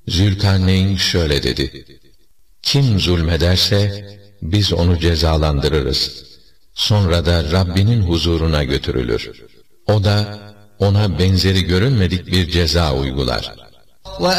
Zülkarneyn şöyle dedi: kim zulmederse biz onu cezalandırırız. Sonra da Rabbinin huzuruna götürülür. O da ona benzeri görülmedik bir ceza uygular.